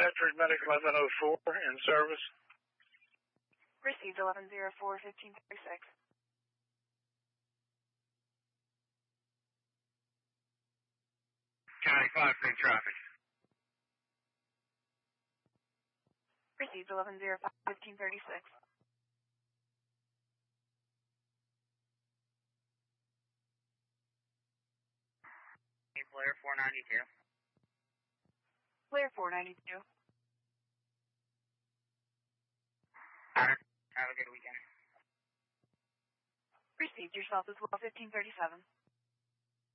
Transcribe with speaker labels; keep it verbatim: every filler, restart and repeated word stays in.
Speaker 1: Bedford Medic eleven oh four in service.
Speaker 2: Received eleven oh four, fifteen thirty-six.
Speaker 3: County five, big traffic.
Speaker 2: Received eleven oh five, fifteen thirty-six.
Speaker 3: Blair four ninety-two.
Speaker 2: Blair four ninety-two.
Speaker 3: Have a good weekend.
Speaker 2: Received yourself as well, fifteen thirty-seven.